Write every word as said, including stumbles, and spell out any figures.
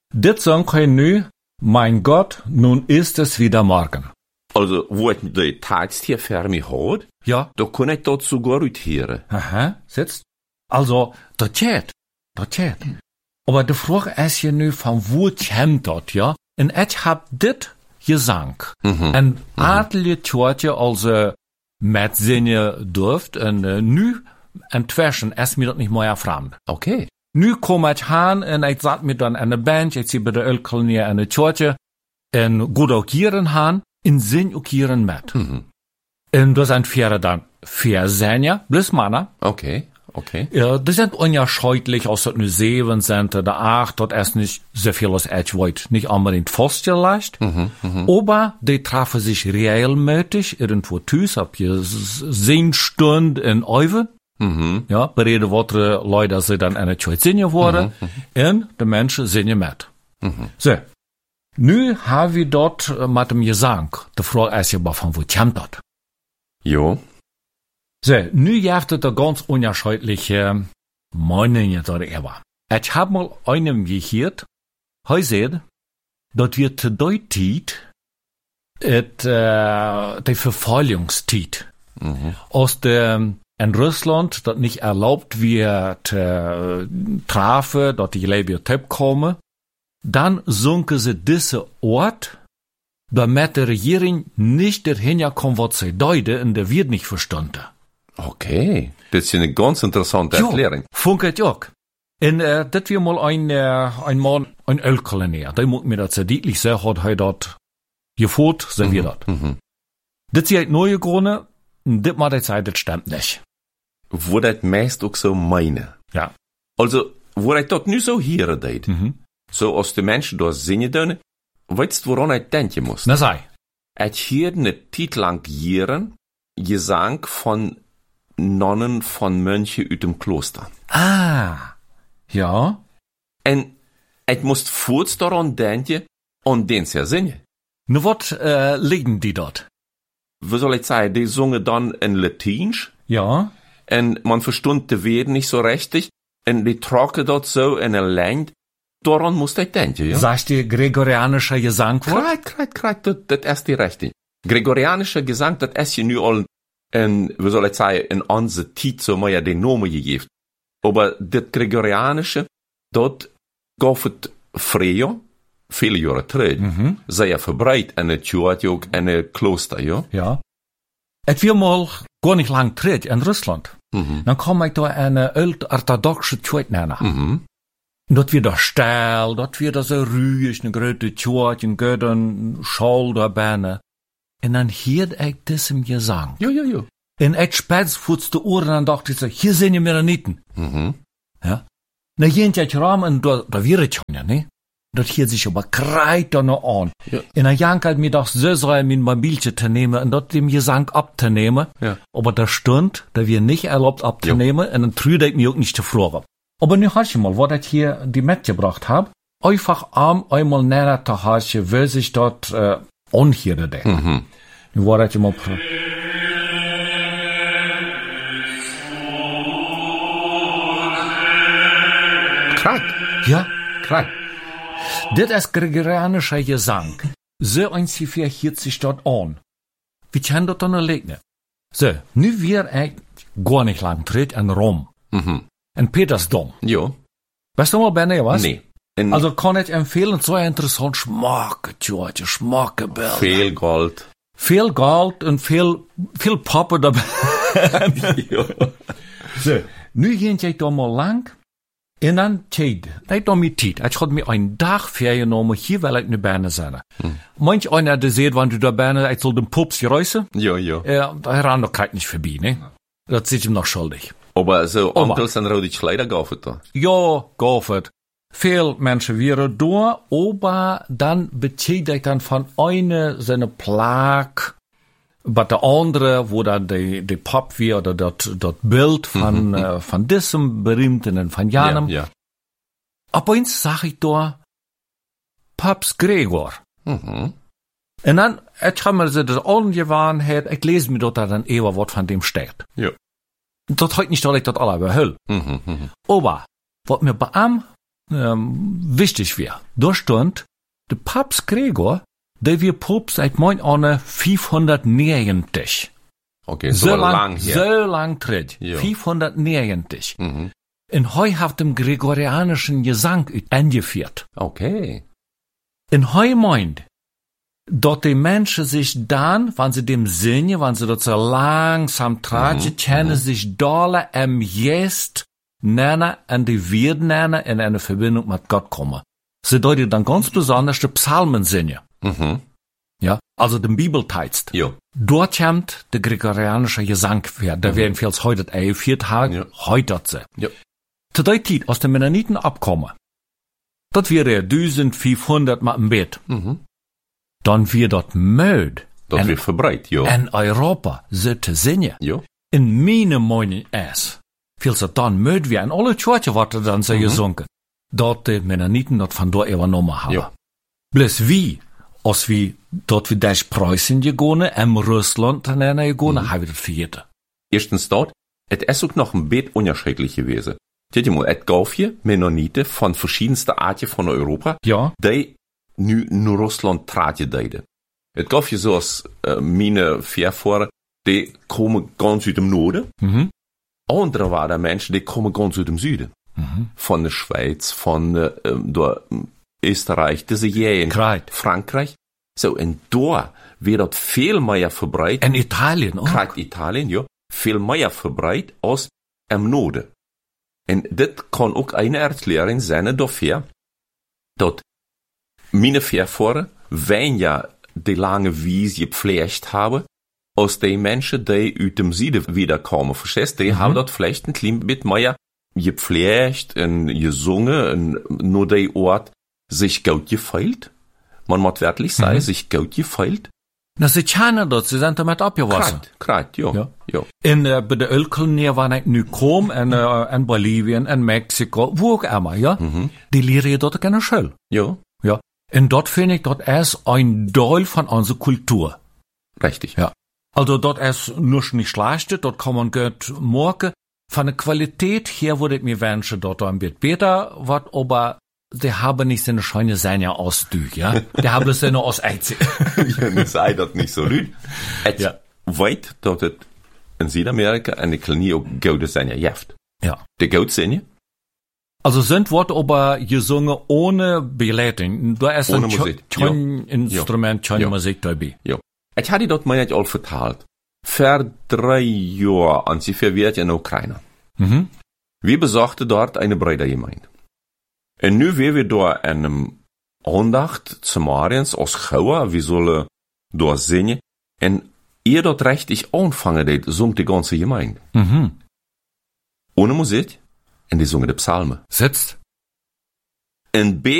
Dit sagen hij nu, mein Gott, nun ist es wieder morgen. Also, wo ich die Text hier für mich hat, Ja. da kann ich das sogar hören. Aha, sitzt. Also, dat geht. Dat geht. Aber de Frage ist ja nu, von wo kommt dat, ja? En ich hab dit gezang. Mhm. En adelige tjoortje als uh, met zingen durft. En uh, nu, intussen is mir dat niet meer vreemd. Okay. Nu kom ik aan en ik zat me dan aan de bench, ik zie bij de Ölkolonie aan de tjoortje. En goed ook hierin gaan, en zing ook hierin met. Mhm. En dat zijn vier dan vier zingen, plus mannen. Okay. Okay. Ja, die sind unterschiedlich, als das nur sieben sind oder acht, das ist nicht so viel als ich wollte. Nicht unbedingt festgelegt. Mhm, mhm. Aber die treffen sich regelmäßig irgendwo tüß, ab hier zehn Stunden in Euven. Mhm. Ja, bereden weitere Leute, dass sie dann eine Zeit singen worden. Mhm, Und die Menschen singen mit. Mhm. So. Nu haben wir dort äh, mit dem Gesang. Die Frage ist ja, von wo kommt das? Jo. So, nu gibt es da ganz unterschiedliche Meinungen darüber. Ich hab mal einem gehört, er sagt, dass wir zu der Zeit, et, äh, die Verfallungszeit, Mhm. aus der, in Russland, das nicht erlaubt wird, äh, trafen, dass die Leute Tipp kommen, dann sunken sie diese Ort, damit die Regierung nicht dahin kommt, was sie deuten, und der wird nicht verstanden. Okay. Das ist eine ganz interessante Ja, Erklärung. funket ook. En uh, dit weer mal ein, uh, ein Mann, ein Ölkolonie. Der muss mir das sehr deutlich sagen, hat er dort geführt, so wie das. Mhm. Das ist halt neue Gründe, und das mal die Zeit, das stimmt nicht. Wo das meist auch so meine. Ja. Also, wo ich das nu so hören deed, Mhm. so als die Menschen da singen doen, weißt du, woran ich denken muss? Na sei. Ich hier eine Zeit lang Jahren Gesang von Nonnen, von Mönchen aus dem Kloster. Ah. Ja. Und ich muss kurz daran denken, und den zu singen. Nu wat uh, liegen die dort? Wie soll ich sagen, die singen dann in Latinsch, Ja. und man verstund die Wörter nicht so richtig, und die trocken dort so in der Länge. Daran muss ich denken, ja? Sagst du gregorianischer Gesang? Kreit, kreit, kreit, das, das ist die Rechte. Gregorianischer Gesang, das ist ja nu al in, wie soll ich sagen, in onze Zeit so mal ja den Namen gegeben. Aber das Gregorianische, dort gab es früher, viele Jahre zurück, Mhm. sehr verbreitet in der Church auch in der Kloster, ja? Ja. Et wir mal gar nicht lang tritt in Russland. Mhm. Dann komm ich da eine orthodoxe Kirche nennen. Mhm. Und dort wird da still, dort wird da so ruhig, eine große Kirche, ein götten Schal da bane. Und dann hört ich das im Gesang. Ja, ja, ja. Und ich spät futz die Ohren, dann dachte ich so, hier sind ja mir nicht. Mhm. Ja. Na, hier ich Raum, und da, da wird ich schon, ja, ne? Dort hier sich aber kreit da noch an. Ja. Und dann jank halt mir doch so sein, mein Mobilchen zu nehmen und dort dem Gesang abzunehmen. Ja. Aber da stund, da wir nicht erlaubt abzunehmen, und dann trüde ich mir auch nicht zu fragen. Aber nu hast du mal, was ich hier die mitgebracht hab, einfach arm einmal näher zu hast, will sich dort, äh, anhören denken. Mhm. Nu war ich mal, pr- Kreit. ja, klar. Das ist gregorianischer Gesang. So ein Ziffer hielt sich dort an. Wie kann das dann erlegen? So, nu wir ich gar nicht lang tritt in Rom. Mhm. In Petersdom. Ja. Weißt du mal, Benne, was? Nee. En Also kann ich empfehlen, so interessant schmaken, George, schmaken, Bill. veel Gold. Viel Geld und viel, viel Pappe dabei. Ja. So, nu ging ich da mal lang. Und dann Zeit, nicht da mit Zeit. Ich hatte mir einen Tag Ferien genommen, hier weil ich ne Beine sein. Hm. Manch einer hat gesehen, wenn du da Beine, ich soll den Pups geräuschen. Ja, ja. Ja, da ran doch kein nicht vorbei, ne? Das sieht ihm noch schuldig. Aber so Aber- Onkels en rode Kleider gaven da. Ja, gaufet. Viel Menschen wären da, aber dann bezieht ich dann von einer seine Plag, bei der andere, wo dann die, die Pop wie oder das, das Bild von, Mhm. äh, von diesem berühmten und von Janem. Ja, ja. Aber eins sag ich da, Papst Gregor. Mhm. Und dann, ich habe mir so das angewandt, ich lese mir dort dann eher, was von dem steht. Ja. Das heute nicht, dass ich das alle behöll. Mhm, mhm. Aber, was mir bei ihm ähm, wichtig wäre. Da stand, der Papst Gregor, der wir Papst seit mein Anne fünfhundertneunzig. Okay, so so lang, lang her. so lang tritt. Ja. fünfhundertneunzig. Mhm. In heu haft dem gregorianischen Gesang eingeführt. Okay. In heu meint, dort die Menschen sich dann, wenn sie dem singen, wenn sie dort so langsam tragen, Mhm. kennen sich dolle am Jest nennen und die wird nennen in eine Verbindung mit Gott kommen. Sie deuten dann ganz besonders die Psalmen singen. Mhm. Ja, also den Bibeltext. Ja. Dort kommt der gregorianische Gesang her. Da werden vieles heute eh vier Tage, Ja. heute sie. Ja. Zu der Zeit aus den Mennoniten abkommen. Das wäre eintausendfünfhundert mit dem Bett. Mhm. Dann wird dort möd. Dat En- weer verbreid, ja. In Europa so zu singen. Ja. In meine Meinung ist, viel so dann möd wie in alle Churchen wird dann so gesungen. Dort die Mennoniten dort von dort übernommen haben. Ja. Bloß wie, als wir dort wie durch Preußen gegangen, in Russland dann gegangen, haben wir das vergessen. Erstens dort, het is ook nog een beetje onderscheidelijk gewesen. Kijk je maar, het gaf je Mennoniten van verschiedenste aardje van Europa, Ja. die nu naar Rusland traatje deden. Het gaf je zoals uh, mijn voorvaderen, die komen ganz uit het noorden. Mhm. Andere waren mensen die komen ganz uit het zuiden. Mhm. Van de Schweiz, van uh, door Österreich, diese Jähen, Kreit. Frankreich. So, en daar werd dat veel meer verbreid. In Italien auch. Kijk, Italien, ja, veel meer verbreid als im Noorden. En dit kan ook een erklärung zijn dafür, dat meine Vorfahren, wenn ja die lange Wiese gepflegt haben, als die Menschen, die uit dem Süden wiederkommen, verstehst, die Mhm. haben dat vielleicht ein klein bisschen mehr gepflegt und gesungen und nur die Ort sich gut gefeilt. Man muss wirklich sagen, Mhm. sich gut gefeilt. Na, sie kennen dort, sie sind damit abgewassen. Krat, krat, ja. Ja. ja. In, äh, bei der Ölkolonie, wann ich nu kom, in, äh, in Bolivien, in Mexiko, wo auch immer, ja, Mhm. die lehren dort keine Schule. Ja, Ja. Und dort finde ich, dort ist ein Teil von unserer Kultur. richtig. Ja. Also dort ist nur nicht schlecht, dort kann man gut morgen. Von der Qualität her würde ich mir wünschen, dort ein bisschen besser wird, aber die haben nicht so eine schöne Seine aus Dü, ja. Die haben das ja nur aus Einzig. Ja, sei dat niet zo luid. Het Ja. weet dat het in Zuid-Amerika en de kolonie ook gouden zijn heeft. Ja. De goud zijn Also sind Worte aber gesungen ohne Begleitung. Da ist Ohne ein Musik, kein Instrument, keine Ja. Musik dabei. Ja. Ik had die dat mij net al vertaald. Voor drie jaar ongeveer werd in Oekraïne. Mhm. Wir besuchten dort eine Brüdergemeinde. Und nu wir wir dort in einem Andacht zum Mariens aus Gauer, wir sollen dort singen. Und ihr dort richtig anfangen, det singt die ganze Gemeinde. Mhm. Ohne Musik. Und die singen die Psalmen. Sitzt. En